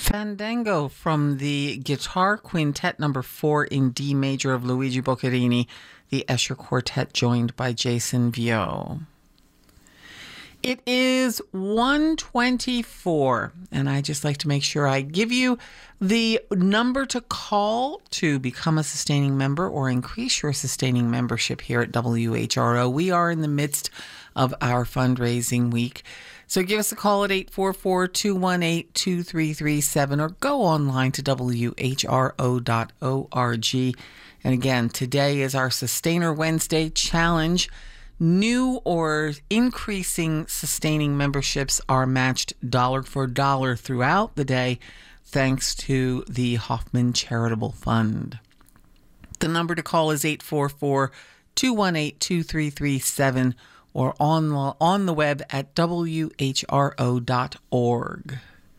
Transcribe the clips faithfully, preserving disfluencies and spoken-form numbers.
Fandango from the Guitar Quintet number four in D major of Luigi Boccherini, the Escher Quartet joined by Jason Vio. It is one twenty-four, and I just like to make sure I give you the number to call to become a sustaining member or increase your sustaining membership here at W H R O. We are in the midst of our fundraising week. So give us a call at eight four four, two one eight, two three three seven or go online to W H R O dot org. And again, today is our Sustainer Wednesday challenge. New or increasing sustaining memberships are matched dollar for dollar throughout the day thanks to the Hoffman Charitable Fund. The number to call is eight four four, two one eight, two three three seven or on, on the web at W H R O dot org.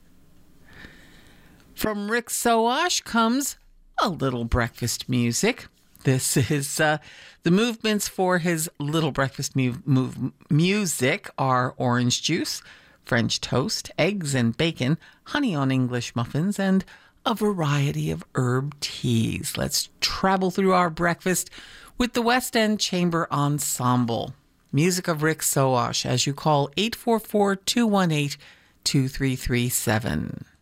From Rick Soash comes a little breakfast music. This is uh, the movements for his Little Breakfast mu- move, music are orange juice, French toast, eggs and bacon, honey on English muffins, and a variety of herb teas. Let's travel through our breakfast with the West End Chamber Ensemble. Music of Rick Soash as you call eight four four, two one eight, two three three seven.